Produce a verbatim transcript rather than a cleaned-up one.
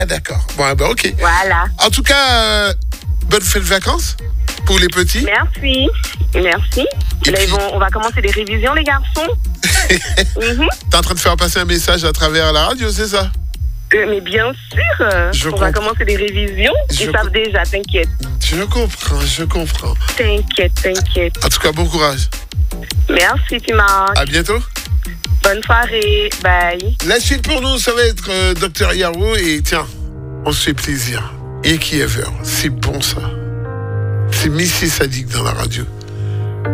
Ah, d'accord. Bon, ben, ok. Voilà. En tout cas, euh, bonne fête de vacances pour les petits. Merci. Merci. Et Là, puis- ils vont, on va commencer les révisions, les garçons. Mhm. T'es en train de faire passer un message à travers la radio, c'est ça? Euh, mais bien sûr, euh, Je on va comprends. commencer les révisions. Je Ils savent com- déjà, t'inquiète. Je comprends, je comprends. T'inquiète, t'inquiète. En tout cas, bon courage. Merci, tu marques. À bientôt. Bonne soirée. Bye. La suite pour nous, ça va être euh, Docteur Yaro. Et tiens, on se fait plaisir. Et qui ever, c'est bon ça. C'est Missy Sadiq dans la radio.